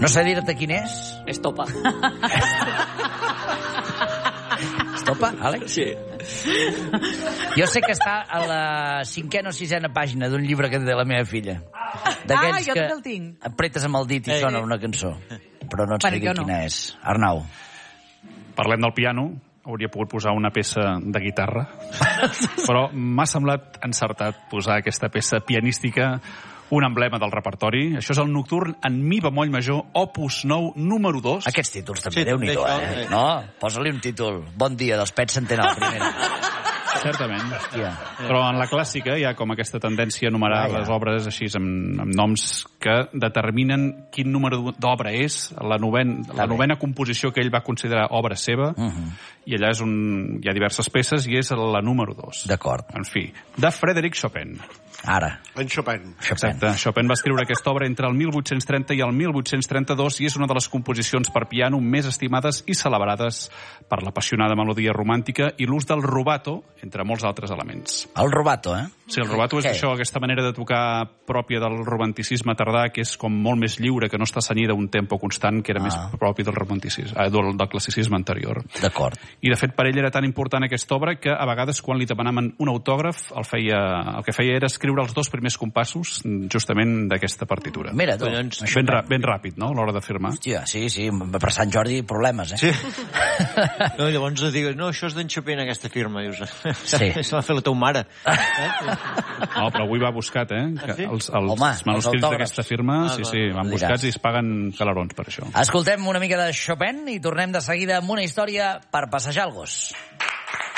No sé dir-te quin és. Estopa. Estopa, Àlex? Sí. Jo sé que està a la 5ª o 6ª pàgina d'un llibre que té la meva filla. D'aquells jo que també el tinc. apretes amb el dit i sona una cançó. Però no et sé Bueno, dir jo no. quina és. Arnau. Parlem del piano. Hauria pogut posar una peça de guitarra, però m'ha semblat encertat posar aquesta peça pianística, un emblema del repertori. Això és el Nocturn en mi bemoll major, opus 9, número 2. Aquests títols també, Sí, Déu-n'hi-do, això, No, posa-li un títol. Bon dia, dels Pets Centenal, primera. Certament. Hòstia. Però en la clàssica hi ha com aquesta tendència a numerar les obres així amb noms que determinen quin número d'obra és, la novena composició que ell va considerar obra seva, i allà hi ha diverses peces i és la número 2. D'acord. En fi, de Frédéric Chopin. Ara. En Chopin. Exacte. Chopin va escriure aquesta obra entre el 1830 i el 1832 i és una de les composicions per piano més estimades i celebrades per l'apassionada melodia romàntica i l'ús del rubato, entre molts altres elements. El rubato, Sí, el rubato és això, aquesta manera de tocar pròpia del romanticisme tardà, que és com molt més lliure, que no està cenyida a un tempo constant, que era més propi del romanticisme, del classicisme anterior. D'acord. I, de fet, per ell era tan important aquesta obra que, a vegades, quan li demanaven un autògraf, el que feia era escriure els 2 primers compassos, justament d'aquesta partitura. Mira, tu. Ben ràpid, no?, a l'hora de firmar. Hòstia, sí, per Sant Jordi problemes, Sí. No, llavors digues, no, això és d'en Chopin, aquesta firma. Dius, Sí. se l'ha fet la teva mare. No, però avui va buscat, sí? Els Home, manuscrits els d'aquesta firma, sí, van buscats i es paguen calarons per això. Escoltem una mica de Chopin i tornem de seguida amb una història per passejar el gos.